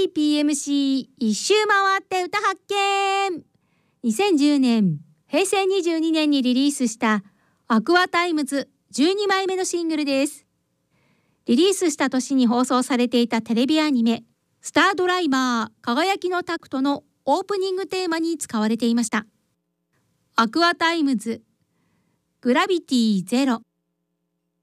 TPMC 一周回って歌発見。2010年平成22年にリリースしたアクアタイムズ12枚目のシングルです。リリースした年に放送されていたテレビアニメスタードライバー輝きのタクトのオープニングテーマに使われていました。アクアタイムズグラビティゼロ。